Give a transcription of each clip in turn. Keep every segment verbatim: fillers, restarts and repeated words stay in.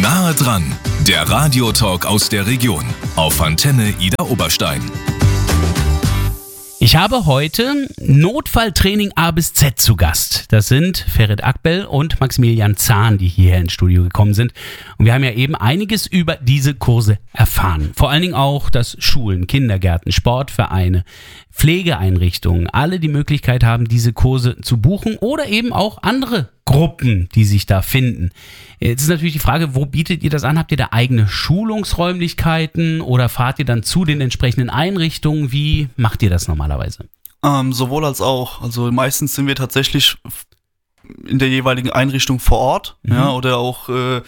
Nahe dran, der Radiotalk aus der Region auf Antenne Idar Oberstein. Ich habe heute Notfalltraining A bis Z zu Gast. Das sind Ferit Akbel und Maximilian Zahn, die hierher ins Studio gekommen sind. Und wir haben ja eben einiges über diese Kurse erfahren. Vor allen Dingen auch, dass Schulen, Kindergärten, Sportvereine, Pflegeeinrichtungen alle die Möglichkeit haben, diese Kurse zu buchen oder eben auch andere Gruppen, die sich da finden. Jetzt ist natürlich die Frage, wo bietet ihr das an? Habt ihr da eigene Schulungsräumlichkeiten oder fahrt ihr dann zu den entsprechenden Einrichtungen? Wie macht ihr das normalerweise? Ähm, sowohl als auch. Also meistens sind wir tatsächlich in der jeweiligen Einrichtung vor Ort, mhm. ja, oder auch äh,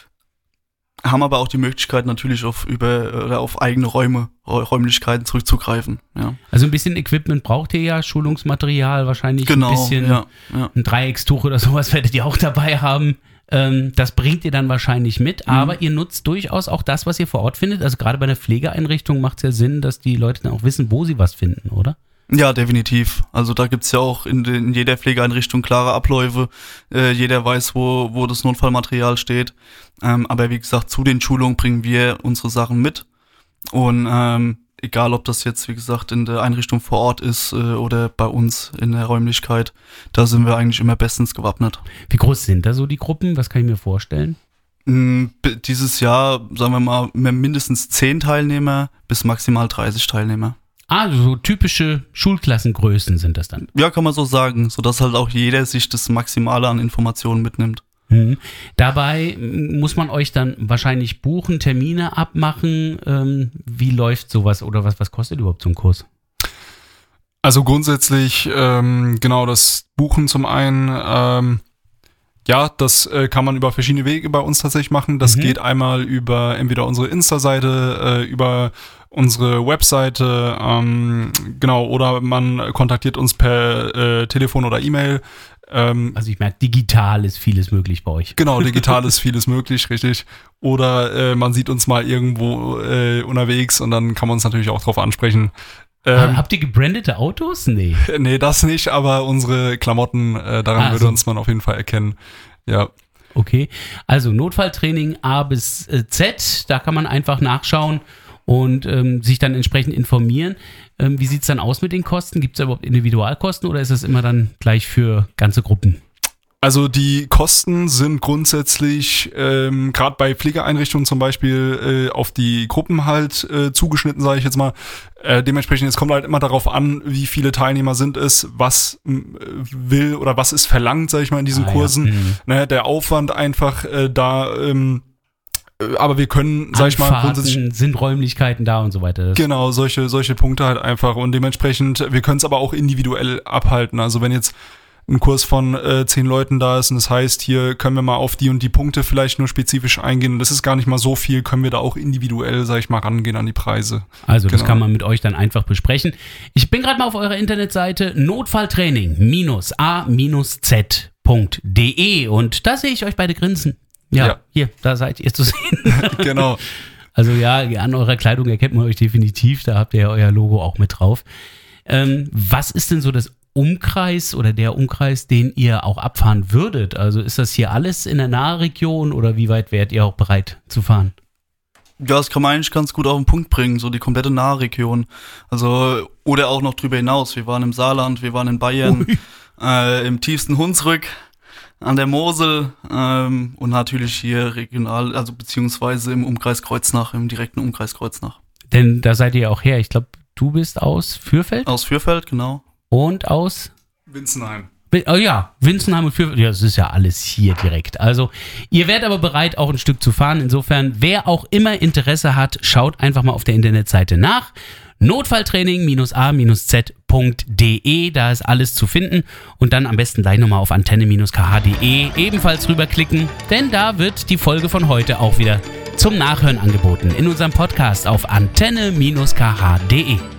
haben aber auch die Möglichkeit natürlich auf über oder auf eigene Räume, Räumlichkeiten zurückzugreifen. Ja. Also ein bisschen Equipment braucht ihr ja, Schulungsmaterial wahrscheinlich, genau, ein bisschen, ja, ja. ein Dreieckstuch oder sowas werdet ihr auch dabei haben. Ähm, das bringt ihr dann wahrscheinlich mit, mhm. aber ihr nutzt durchaus auch das, was ihr vor Ort findet. Also gerade bei einer Pflegeeinrichtung macht es ja Sinn, dass die Leute dann auch wissen, wo sie was finden, oder? Ja, definitiv. Also da gibt's ja auch in, in jeder Pflegeeinrichtung klare Abläufe. Äh, jeder weiß, wo, wo das Notfallmaterial steht. Ähm, aber wie gesagt, zu den Schulungen bringen wir unsere Sachen mit. Und ähm, egal, ob das jetzt, wie gesagt, in der Einrichtung vor Ort ist äh, oder bei uns in der Räumlichkeit, da sind wir eigentlich immer bestens gewappnet. Wie groß sind da so die Gruppen? Was kann ich mir vorstellen? Mm, dieses Jahr, sagen wir mal, mindestens zehn Teilnehmer bis maximal dreißig Teilnehmer. Ah, so typische Schulklassengrößen sind das dann? Ja, kann man so sagen, sodass halt auch jeder sich das Maximale an Informationen mitnimmt. Mhm. Dabei muss man euch dann wahrscheinlich buchen, Termine abmachen. Ähm, wie läuft sowas oder was, was kostet überhaupt so ein Kurs? Also grundsätzlich, ähm, genau, das Buchen zum einen, ähm, ja, das äh, kann man über verschiedene Wege bei uns tatsächlich machen. Das mhm. geht einmal über entweder unsere Insta-Seite, äh, über unsere Webseite, ähm, genau, oder man kontaktiert uns per äh, Telefon oder E-Mail. Ähm, also ich merke, digital ist vieles möglich bei euch. Genau, digital ist vieles möglich, richtig. Oder äh, man sieht uns mal irgendwo äh, unterwegs und dann kann man uns natürlich auch drauf ansprechen. Ähm, Habt ihr gebrandete Autos? Nee. Nee, das nicht, aber unsere Klamotten, äh, daran ah, würde so. uns man auf jeden Fall erkennen. Ja. Okay, also Notfalltraining A bis Z, da kann man einfach nachschauen und ähm, sich dann entsprechend informieren. Ähm, wie sieht es dann aus mit den Kosten? Gibt es überhaupt Individualkosten oder ist das immer dann gleich für ganze Gruppen? Also die Kosten sind grundsätzlich ähm, gerade bei Pflegeeinrichtungen zum Beispiel äh, auf die Gruppen halt äh, zugeschnitten, sage ich jetzt mal. Äh, dementsprechend, es kommt halt immer darauf an, wie viele Teilnehmer sind es, was äh, will oder was ist verlangt, sage ich mal, in diesen ah, Kursen. Ja. Mhm. Ne, der Aufwand einfach äh, da, ähm, äh, aber wir können, sag ich mal, grundsätzlich sind Räumlichkeiten da und so weiter. Das genau, solche solche Punkte halt einfach und dementsprechend, wir können es aber auch individuell abhalten. Also wenn jetzt ein Kurs von äh, zehn Leuten da ist und das heißt, hier können wir mal auf die und die Punkte vielleicht nur spezifisch eingehen und das ist gar nicht mal so viel, können wir da auch individuell, sag ich mal, rangehen an die Preise. Also genau. Das kann man mit euch dann einfach besprechen. Ich bin gerade mal auf eurer Internetseite notfalltraining A Z punkt de und da sehe ich euch beide grinsen. Ja, ja, hier, da seid ihr zu sehen. Genau. Also ja, an eurer Kleidung erkennt man euch definitiv, da habt ihr ja euer Logo auch mit drauf. Ähm, was ist denn so das Umkreis oder der Umkreis, den ihr auch abfahren würdet? Also ist das hier alles in der Nahregion oder wie weit wärt ihr auch bereit zu fahren? Ja, das kann man eigentlich ganz gut auf den Punkt bringen, so die komplette Nahregion. Also, oder auch noch drüber hinaus. Wir waren im Saarland, wir waren in Bayern, äh, im tiefsten Hunsrück, an der Mosel ähm, und natürlich hier regional, also beziehungsweise im Umkreis Kreuznach, im direkten Umkreis Kreuznach. Denn da seid ihr ja auch her. Ich glaube, du bist aus Fürfeld? Aus Fürfeld, genau. Und aus? Winzenheim. Oh ja, Winzenheim und Fürfeld. Ja, das ist ja alles hier direkt. Also, ihr werdet aber bereit, auch ein Stück zu fahren. Insofern, wer auch immer Interesse hat, schaut einfach mal auf der Internetseite nach. Notfalltraining A Z punkt de, da ist alles zu finden. Und dann am besten gleich nochmal auf antenne K H punkt de ebenfalls rüberklicken, denn da wird die Folge von heute auch wieder zum Nachhören angeboten in unserem Podcast auf antenne K H punkt de.